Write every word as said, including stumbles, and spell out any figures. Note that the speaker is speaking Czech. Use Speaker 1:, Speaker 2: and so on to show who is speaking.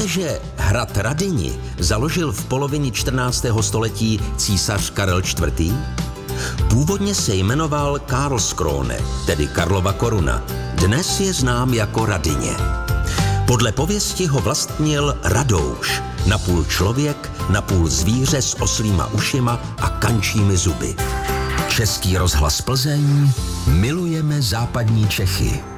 Speaker 1: Víte, že hrad Radyni založil v polovině čtrnáctého století císař Karel čtvrtý? Původně se jmenoval Karlskrone, tedy Karlova koruna. Dnes je znám jako Radyně. Podle pověsti ho vlastnil Radouš, napůl člověk, napůl zvíře s oslýma ušima a kančími zuby. Český rozhlas Plzeň, milujeme západní Čechy.